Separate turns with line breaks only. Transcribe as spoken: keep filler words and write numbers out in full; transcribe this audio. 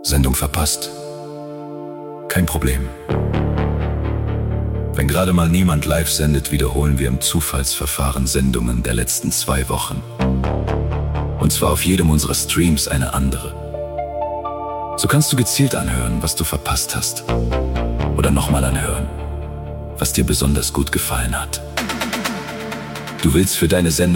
Sendung verpasst? Kein Problem. Wenn gerade mal niemand live sendet, wiederholen wir im Zufallsverfahren Sendungen der letzten zwei Wochen. Und zwar auf jedem unserer Streams eine andere. So kannst du gezielt anhören, was du verpasst hast. Oder nochmal anhören, was dir besonders gut gefallen hat. Du willst für deine Sendung